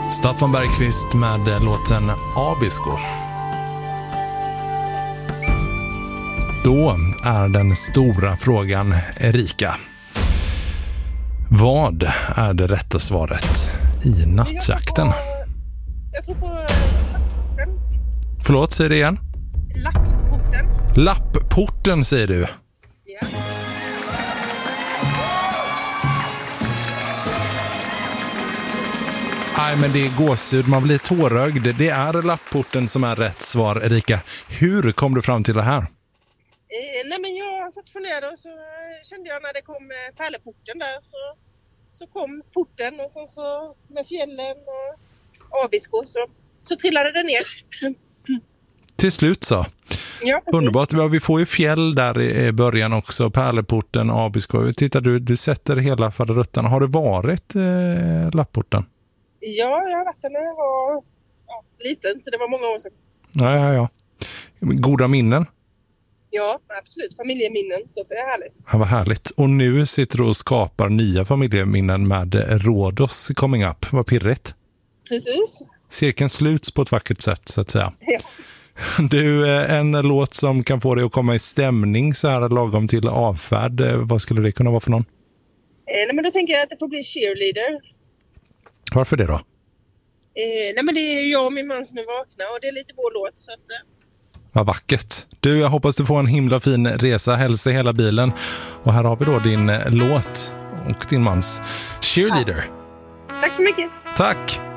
Staffan Bergqvist med låten Abisko. Då är den stora frågan, Erika. Vad är det rätta svaret i nattjakten? Jag tror på Lapporten. Förlåt, säg det igen. Lapporten. Lapporten säger du. Ja. Nej, men det är gåshud. Man blir tårögd. Det är Lapporten som är rätt svar, Erika. Hur kom du fram till det här? Nej, men jag satt för ner och så kände jag när det kom Pärleporten där så kom porten och sen så med fjällen och Abisko så trillade det ner. Till slut så. Ja, Underbart. Vi får ju fjäll där i början också. Pärleporten, Abisko. Titta, du sätter hela faderuttan. Har det varit Lapporten? Ja, jag har varit där när jag var liten, så det var många år sedan. Ja. Goda minnen? Ja, absolut. Familjeminnen, så det är härligt. Ja, vad härligt. Och nu sitter du och skapar nya familjeminnen med Rhodos coming up. Vad pirrigt. Precis. Cirkeln sluts på ett vackert sätt, så att säga. Ja. Du, en låt som kan få dig att komma i stämning så här lagom till avfärd. Vad skulle det kunna vara för någon? Nej, men då tänker jag att det får bli Cheerleader. Varför det då? Nej, men det är jag och min man som är vakna och det är lite vår låt, så att... Vad vackert. Du, jag hoppas du får en himla fin resa. Hälsa hela bilen. Och här har vi då din låt och din mans Cheerleader. Tack så mycket. Tack!